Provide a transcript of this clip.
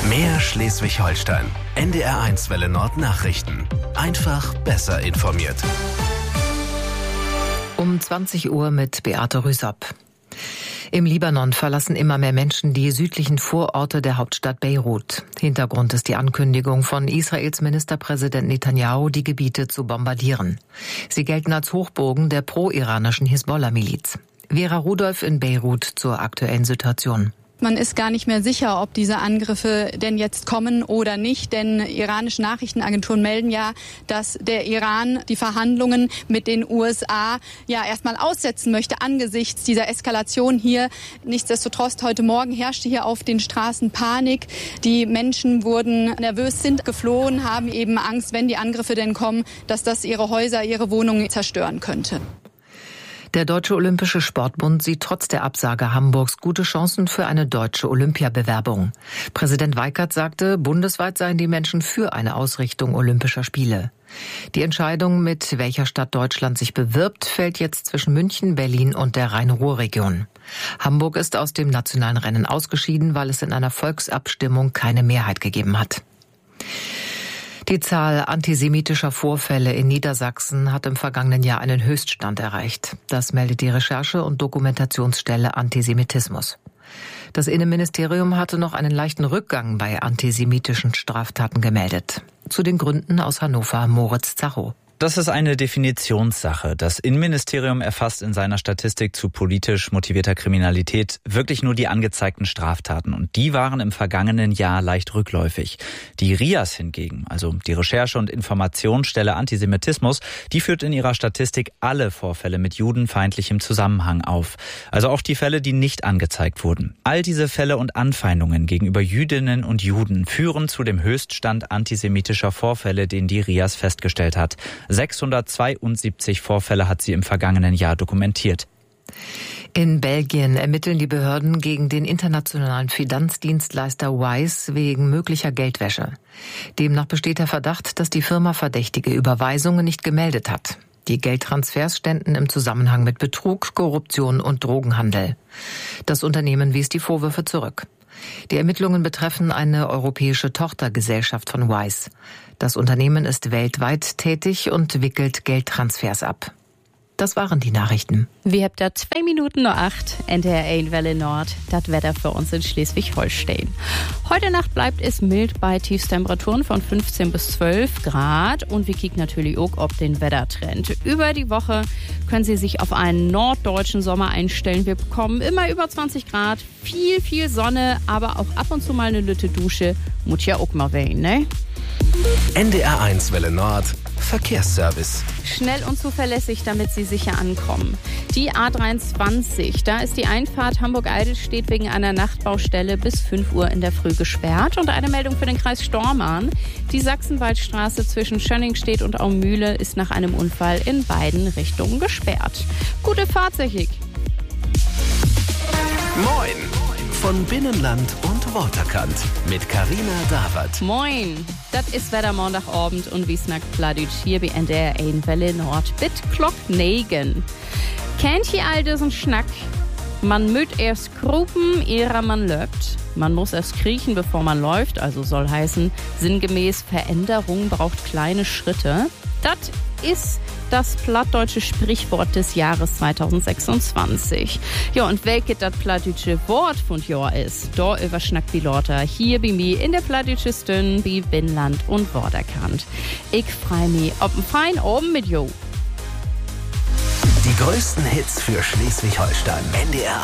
Mehr Schleswig-Holstein. NDR1 Welle Nord Nachrichten. Einfach besser informiert. Um 20 Uhr mit Beate Rüsop. Im Libanon verlassen immer mehr Menschen die südlichen Vororte der Hauptstadt Beirut. Hintergrund ist die Ankündigung von Israels Ministerpräsident Netanyahu, die Gebiete zu bombardieren. Sie gelten als Hochburgen der pro-iranischen Hisbollah-Miliz. Vera Rudolph in Beirut zur aktuellen Situation. Man ist gar nicht mehr sicher, ob diese Angriffe denn jetzt kommen oder nicht, denn iranische Nachrichtenagenturen melden ja, dass der Iran die Verhandlungen mit den USA erstmal aussetzen möchte angesichts dieser Eskalation hier. Nichtsdestotrotz, heute Morgen herrschte hier auf den Straßen Panik. Die Menschen wurden nervös, sind geflohen, haben eben Angst, wenn die Angriffe denn kommen, dass das ihre Häuser, ihre Wohnungen zerstören könnte. Der Deutsche Olympische Sportbund sieht trotz der Absage Hamburgs gute Chancen für eine deutsche Olympiabewerbung. Präsident Weikert sagte, bundesweit seien die Menschen für eine Ausrichtung Olympischer Spiele. Die Entscheidung, mit welcher Stadt Deutschland sich bewirbt, fällt jetzt zwischen München, Berlin und der Rhein-Ruhr-Region. Hamburg ist aus dem nationalen Rennen ausgeschieden, weil es in einer Volksabstimmung keine Mehrheit gegeben hat. Die Zahl antisemitischer Vorfälle in Niedersachsen hat im vergangenen Jahr einen Höchststand erreicht. Das meldet die Recherche- und Dokumentationsstelle Antisemitismus. Das Innenministerium hatte noch einen leichten Rückgang bei antisemitischen Straftaten gemeldet. Zu den Gründen aus Hannover Moritz Zacho. Das ist eine Definitionssache. Das Innenministerium erfasst in seiner Statistik zu politisch motivierter Kriminalität wirklich nur die angezeigten Straftaten. Und die waren im vergangenen Jahr leicht rückläufig. Die RIAS hingegen, also die Recherche- und Informationsstelle Antisemitismus, die führt in ihrer Statistik alle Vorfälle mit judenfeindlichem Zusammenhang auf. Also auch die Fälle, die nicht angezeigt wurden. All diese Fälle und Anfeindungen gegenüber Jüdinnen und Juden führen zu dem Höchststand antisemitischer Vorfälle, den die RIAS festgestellt hat. 672 Vorfälle hat sie im vergangenen Jahr dokumentiert. In Belgien ermitteln die Behörden gegen den internationalen Finanzdienstleister Wise wegen möglicher Geldwäsche. Demnach besteht der Verdacht, dass die Firma verdächtige Überweisungen nicht gemeldet hat. Die Geldtransfers ständen im Zusammenhang mit Betrug, Korruption und Drogenhandel. Das Unternehmen wies die Vorwürfe zurück. Die Ermittlungen betreffen eine europäische Tochtergesellschaft von Wise. Das Unternehmen ist weltweit tätig und wickelt Geldtransfers ab. Das waren die Nachrichten. Wir habt da 8:02, NDR1 Welle Nord, das Wetter für uns in Schleswig-Holstein. Heute Nacht bleibt es mild bei Tiefstemperaturen von 15 bis 12 Grad und wir kicken natürlich auch auf den Wettertrend. Über die Woche können Sie sich auf einen norddeutschen Sommer einstellen. Wir bekommen immer über 20 Grad, viel Sonne, aber auch ab und zu mal eine Lütte Dusche. Muss ja auch mal wehen, ne? NDR1 Welle Nord Verkehrsservice. Schnell und zuverlässig, damit Sie sicher ankommen. Die A23, da ist die Einfahrt Hamburg-Eidelstedt wegen einer Nachtbaustelle bis 5 Uhr in der Früh gesperrt. Und eine Meldung für den Kreis Stormarn. Die Sachsenwaldstraße zwischen Schönningstedt und Aumühle ist nach einem Unfall in beiden Richtungen gesperrt. Gute Fahrt, Sechig. Moin! Von Binnenland und Waterkant mit Carina Dawert. Moin, das ist Wetter Montagabend und wie snackt Pladütsch hier bei NDR1 Welle Nord bit Klock 9. Kennt ihr all diesen Schnack? Man müht erst grupen, ehe man löbt. Man muss erst kriechen, bevor man läuft, also soll heißen, sinngemäß Veränderung braucht kleine Schritte. Das ist das plattdeutsche Sprichwort des Jahres 2026. Ja, und welches das plattdeutsche Wort von Jahr ist, da überschnackt die Leute hier bei mir in der plattdeutsche Stünn, bei Binnenland und Waterkant. Ich freu mich auf einen feinen Abend mit Jo. Die größten Hits für Schleswig-Holstein. NDR